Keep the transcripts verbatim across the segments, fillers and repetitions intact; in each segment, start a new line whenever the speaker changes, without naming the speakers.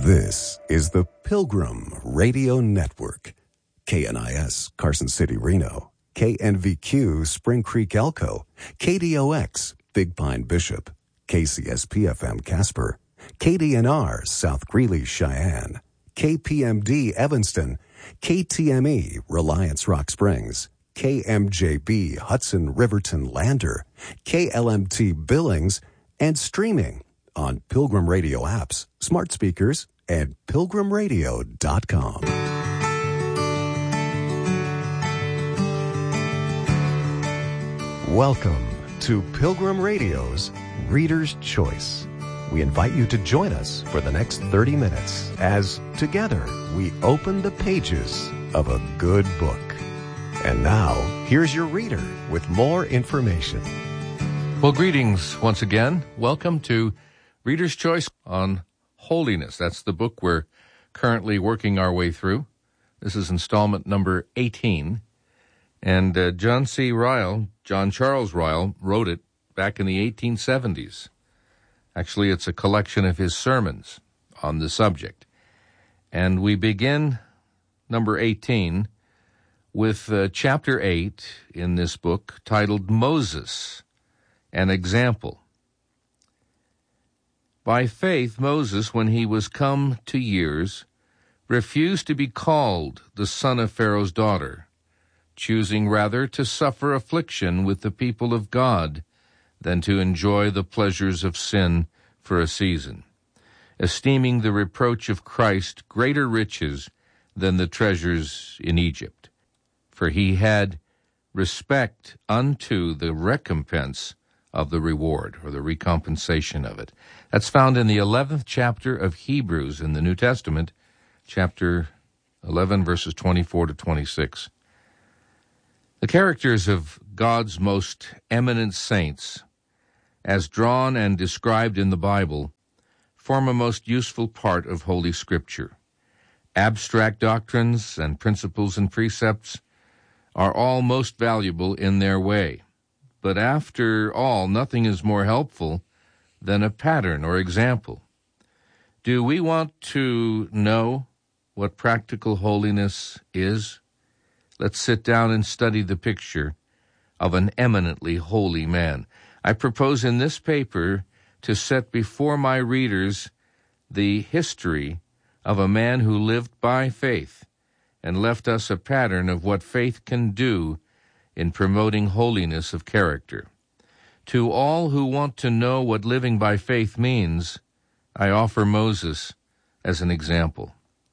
This is the Pilgrim Radio Network. K N I S, Carson City, Reno. K N V Q, Spring Creek, Elko. K D O X, Big Pine, Bishop. K C S P F M, Casper. K D N R, South Greeley, Cheyenne. K P M D, Evanston. K T M E, Reliance, Rock Springs. K M J B, Hudson, Riverton, Lander. K L M T, Billings. And streaming on Pilgrim Radio apps, smart speakers, and pilgrim radio dot com. Welcome to Pilgrim Radio's Reader's Choice. We invite you to join us for the next thirty minutes as together we open the pages of a good book. And now, here's your reader with more information.
Well, greetings once again. Welcome to Reader's Choice on Holiness. That's the book we're currently working our way through. This is installment number eighteen. And uh, John C. Ryle, John Charles Ryle, wrote it back in the eighteen seventies. Actually, it's a collection of his sermons on the subject. And we begin number eighteen with uh, chapter eight in this book titled Moses, an Example. By faith, Moses, when he was come to years, refused to be called the son of Pharaoh's daughter, choosing rather to suffer affliction with the people of God than to enjoy the pleasures of sin for a season, esteeming the reproach of Christ greater riches than the treasures in Egypt. For he had respect unto the recompense of the reward, or the recompensation of it. That's found in the eleventh chapter of Hebrews in the New Testament, chapter eleven, verses twenty-four to twenty-six. The characters of God's most eminent saints, as drawn and described in the Bible, form a most useful part of Holy Scripture. Abstract doctrines and principles and precepts are all most valuable in their way. But after all, nothing is more helpful than a pattern or example. Do we want to know what practical holiness is? Let's sit down and study the picture of an eminently holy man. I propose in this paper to set before my readers the history of a man who lived by faith and left us a pattern of what faith can do in promoting holiness of character. To all who want to know what living by faith means, I offer Moses as an example.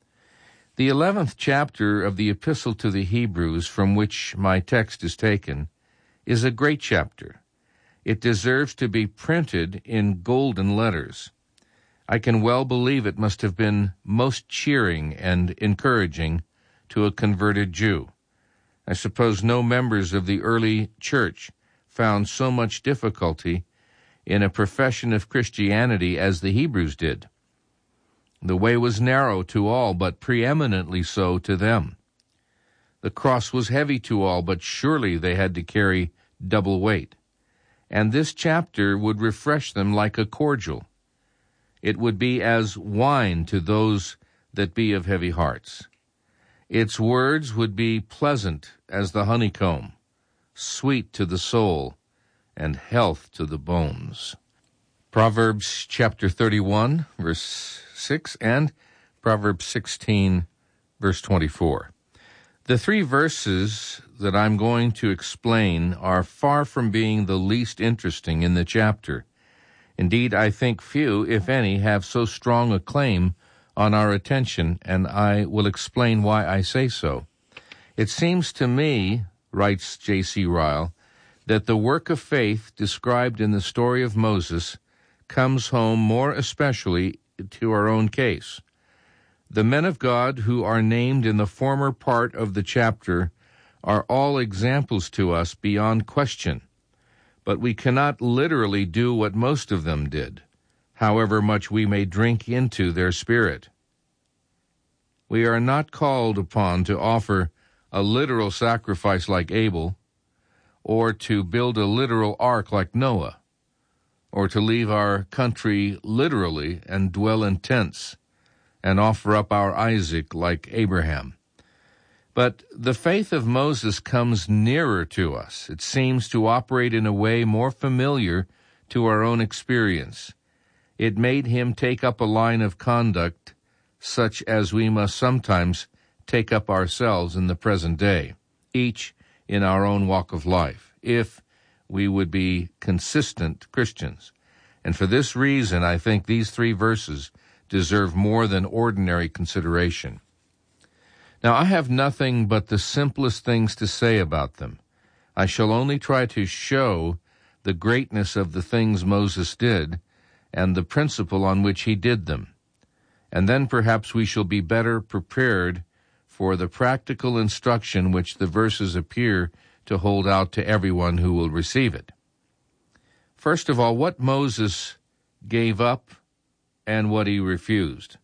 The eleventh chapter of the Epistle to the Hebrews, from which my text is taken, is a great chapter. It deserves to be printed in golden letters. I can well believe it must have been most cheering and encouraging to a converted Jew. I suppose no members of the early church found so much difficulty in a profession of Christianity as the Hebrews did. The way was narrow to all, but preeminently so to them. The cross was heavy to all, but surely they had to carry double weight. And this chapter would refresh them like a cordial. It would be as wine to those that be of heavy hearts. Its words would be pleasant as the honeycomb, sweet to the soul, and health to the bones. Proverbs chapter thirty-one, verse six, and Proverbs sixteen, verse twenty-four. The three verses that I'm going to explain are far from being the least interesting in the chapter. Indeed, I think few, if any, have so strong a claim on our attention, and I will explain why I say so. It seems to me, writes J C Ryle, that the work of faith described in the story of Moses comes home more especially to our own case. The men of God who are named in the former part of the chapter are all examples to us beyond question, but we cannot literally do what most of them did, however much we may drink into their spirit. We are not called upon to offer a literal sacrifice like Abel, or to build a literal ark like Noah, or to leave our country literally and dwell in tents, and offer up our Isaac like Abraham. But the faith of Moses comes nearer to us. It seems to operate in a way more familiar to our own experience. It made him take up a line of conduct such as we must sometimes take up ourselves in the present day, each in our own walk of life, if we would be consistent Christians. And for this reason, I think these three verses deserve more than ordinary consideration. Now, I have nothing but the simplest things to say about them. I shall only try to show the greatness of the things Moses did and the principle on which he did them. And then perhaps we shall be better prepared for the practical instruction which the verses appear to hold out to everyone who will receive it. First of all, what Moses gave up and what he refused.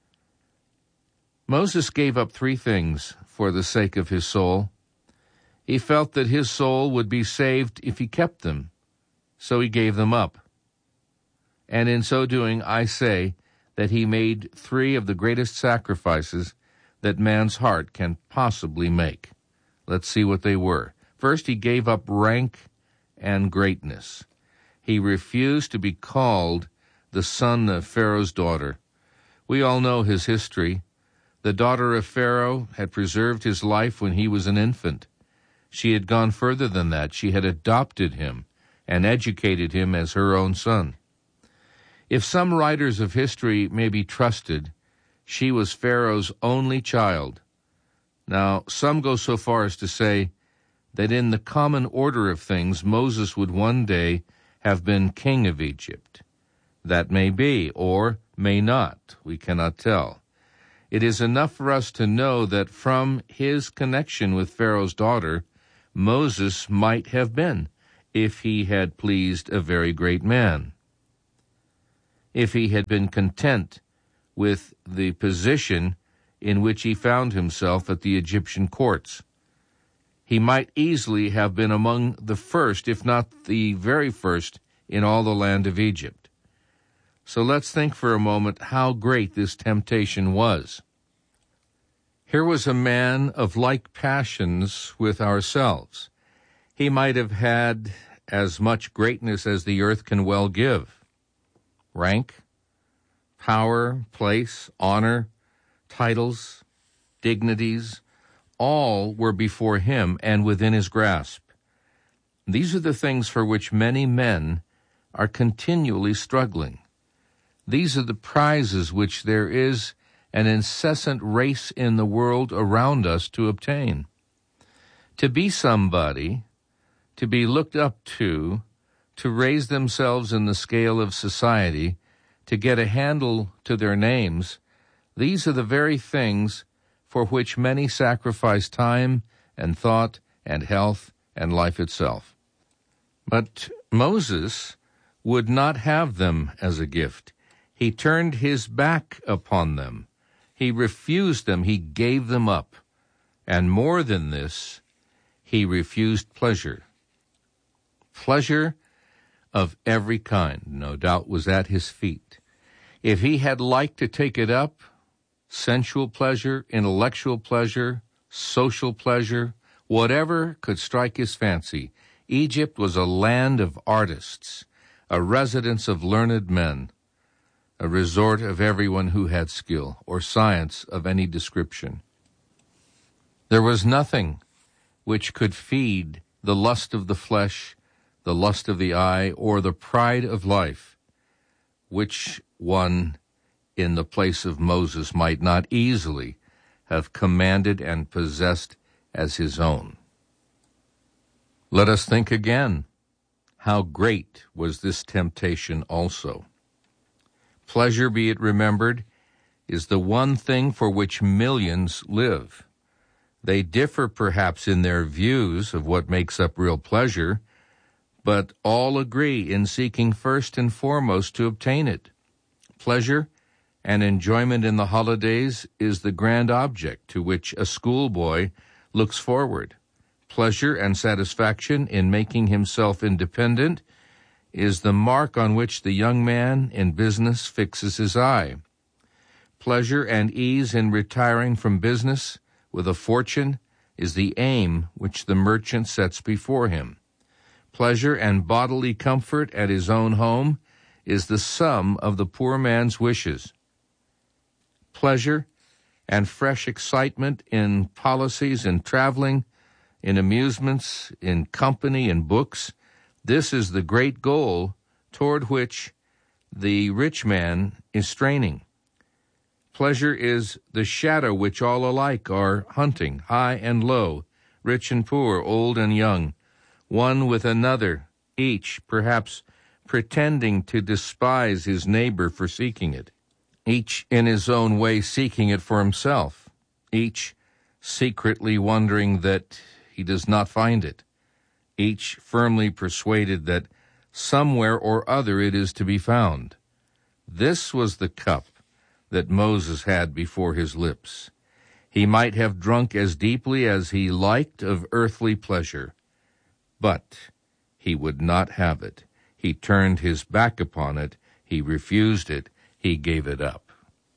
Moses gave up three things for the sake of his soul. He felt that his soul would be saved if he kept them, so he gave them up. And in so doing, I say that he made three of the greatest sacrifices that man's heart can possibly make. Let's see what they were. First, he gave up rank and greatness. He refused to be called the son of Pharaoh's daughter. We all know his history. The daughter of Pharaoh had preserved his life when he was an infant. She had gone further than that. She had adopted him and educated him as her own son. If some writers of history may be trusted, she was Pharaoh's only child. Now, some go so far as to say that in the common order of things, Moses would one day have been king of Egypt. That may be, or may not. We cannot tell. It is enough for us to know that from his connection with Pharaoh's daughter, Moses might have been, if he had pleased a very great man. If he had been content with the position in which he found himself at the Egyptian courts. He might easily have been among the first, if not the very first, in all the land of Egypt. So let's think for a moment how great this temptation was. Here was a man of like passions with ourselves. He might have had as much greatness as the earth can well give. Rank, power, place, honor, titles, dignities, all were before him and within his grasp. These are the things for which many men are continually struggling. These are the prizes which there is an incessant race in the world around us to obtain. To be somebody, to be looked up to, to raise themselves in the scale of society, to get a handle to their names, these are the very things for which many sacrifice time and thought and health and life itself. But Moses would not have them as a gift. He turned his back upon them. He refused them. He gave them up. And more than this, he refused pleasure. Pleasure of every kind, no doubt, was at his feet. If he had liked to take it up, sensual pleasure, intellectual pleasure, social pleasure, whatever could strike his fancy, Egypt was a land of artists, a residence of learned men, a resort of everyone who had skill or science of any description. There was nothing which could feed the lust of the flesh, the lust of the eye, or the pride of life, which one in the place of Moses might not easily have commanded and possessed as his own. Let us think again. How great was this temptation also? Pleasure, be it remembered, is the one thing for which millions live. They differ perhaps in their views of what makes up real pleasure, but all agree in seeking first and foremost to obtain it. Pleasure and enjoyment in the holidays is the grand object to which a schoolboy looks forward. Pleasure and satisfaction in making himself independent is the mark on which the young man in business fixes his eye. Pleasure and ease in retiring from business with a fortune is the aim which the merchant sets before him. Pleasure and bodily comfort at his own home is the sum of the poor man's wishes. Pleasure and fresh excitement in policies, in traveling, in amusements, in company, in books, this is the great goal toward which the rich man is straining. Pleasure is the shadow which all alike are hunting, high and low, rich and poor, old and young, one with another, each perhaps pretending to despise his neighbor for seeking it, each in his own way seeking it for himself, each secretly wondering that he does not find it, each firmly persuaded that somewhere or other it is to be found. This was the cup that Moses had before his lips. He might have drunk as deeply as he liked of earthly pleasure, but he would not have it. He turned his back upon it. He refused it. He gave it up.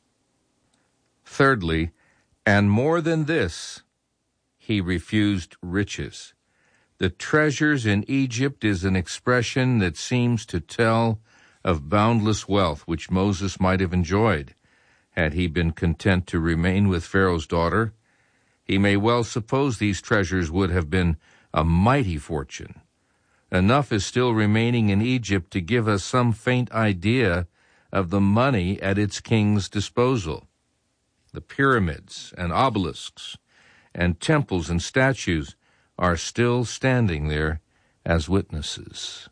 Thirdly, and more than this, he refused riches. The treasures in Egypt is an expression that seems to tell of boundless wealth which Moses might have enjoyed had he been content to remain with Pharaoh's daughter. He may well suppose these treasures would have been a mighty fortune. Enough is still remaining in Egypt to give us some faint idea of the money at its king's disposal. The pyramids and obelisks and temples and statues are still standing there as witnesses.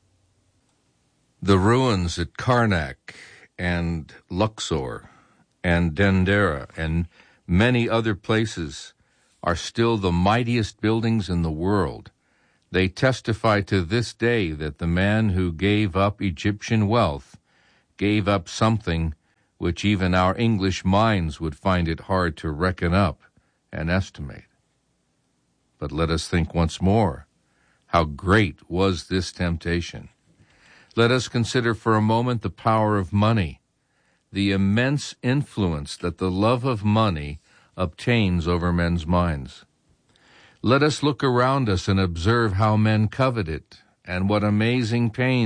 The ruins at Karnak and Luxor and Dendera and many other places are still the mightiest buildings in the world. They testify to this day that the man who gave up Egyptian wealth gave up something which even our English minds would find it hard to reckon up and estimate. But let us think once more, how great was this temptation? Let us consider for a moment the power of money, the immense influence that the love of money obtains over men's minds. Let us look around us and observe how men covet it, and what amazing pain